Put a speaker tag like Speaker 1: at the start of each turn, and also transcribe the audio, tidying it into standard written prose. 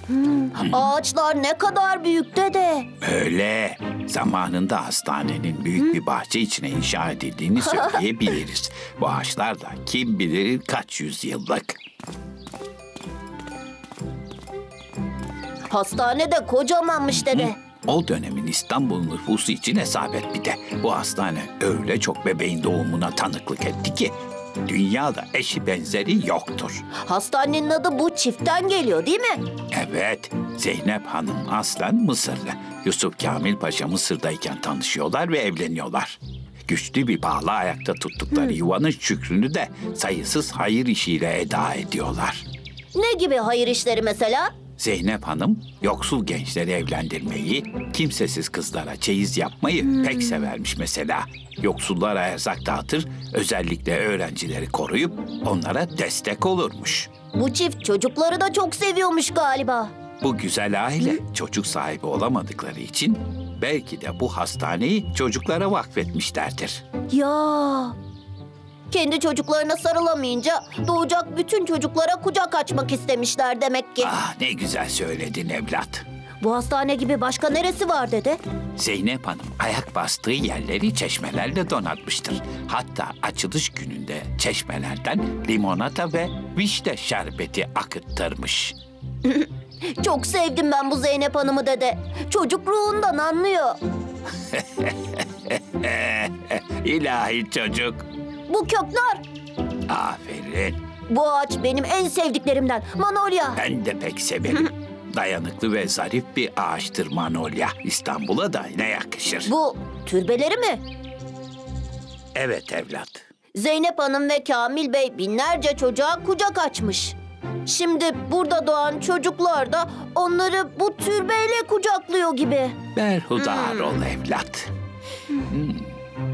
Speaker 1: Ağaçlar ne kadar büyük dede.
Speaker 2: Öyle. Zamanında hastanenin büyük bir bahçe içine inşa edildiğini söyleyebiliriz. Bu ağaçlar da kim bilir kaç yüzyıllık.
Speaker 1: Hastane de kocamanmış dede.
Speaker 2: O dönemin İstanbul nüfusu için hesap bir de. Bu hastane öyle çok bebeğin doğumuna tanıklık etti ki dünyada eşi benzeri yoktur.
Speaker 1: Hastanenin adı bu çiftten geliyor değil mi?
Speaker 2: Evet, Zeynep Hanım aslen Mısırlı. Yusuf Kamil Paşa Mısır'dayken tanışıyorlar ve evleniyorlar. Güçlü bir bağla ayakta tuttukları yuvanın şükrünü de sayısız hayır işiyle eda ediyorlar.
Speaker 1: Ne gibi hayır işleri mesela?
Speaker 2: Zeynep Hanım yoksul gençleri evlendirmeyi, kimsesiz kızlara çeyiz yapmayı pek severmiş mesela. Yoksullara erzak dağıtır, özellikle öğrencileri koruyup onlara destek olurmuş.
Speaker 1: Bu çift çocukları da çok seviyormuş galiba.
Speaker 2: Bu güzel aile çocuk sahibi olamadıkları için belki de bu hastaneyi çocuklara vakfetmişlerdir.
Speaker 1: Ya. Kendi çocuklarına sarılamayınca doğacak bütün çocuklara kucak açmak istemişler demek ki.
Speaker 2: Ah ne güzel söyledin evlat.
Speaker 1: Bu hastane gibi başka neresi var dede?
Speaker 2: Zeynep Hanım ayak bastığı yerleri çeşmelerle donatmıştır. Hatta açılış gününde çeşmelerden limonata ve vişne şerbeti akıttırmış.
Speaker 1: Çok sevdim ben bu Zeynep Hanım'ı dede. Çocuk ruhundan anlıyor.
Speaker 2: İlahi çocuk.
Speaker 1: Bu kökler.
Speaker 2: Aferin.
Speaker 1: Bu ağaç benim en sevdiklerimden. Manolya.
Speaker 2: Ben de pek severim. Dayanıklı ve zarif bir ağaçtır manolya. İstanbul'a da ne yakışır.
Speaker 1: Bu türbeleri mi?
Speaker 2: Evet evlat.
Speaker 1: Zeynep Hanım ve Kamil Bey binlerce çocuğa kucak açmış. Şimdi burada doğan çocuklar da onları bu türbeyle kucaklıyor gibi.
Speaker 2: Berhudar ol evlat.